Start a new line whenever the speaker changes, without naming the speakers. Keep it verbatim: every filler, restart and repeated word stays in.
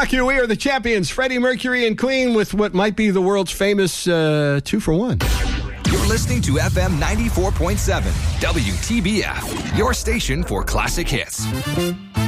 Rock You, we are the champions. Freddie Mercury and Queen with what might be the world's famous uh, two for one.
You're listening to F M ninety-four point seven, W T B F, your station for classic hits.